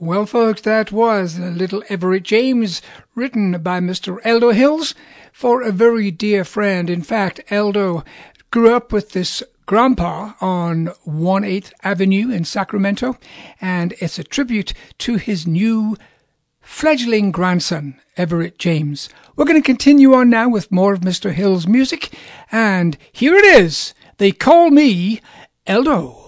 Well, folks, that was a little Everett James, written by Mr. Aldo Hills for a very dear friend. In fact, Aldo grew up with this grandpa on 1/8th Avenue in Sacramento, and it's a tribute to his new fledgling grandson, Everett James. We're going to continue on now with more of Mr. Hill's music, and here it is. They call me Aldo.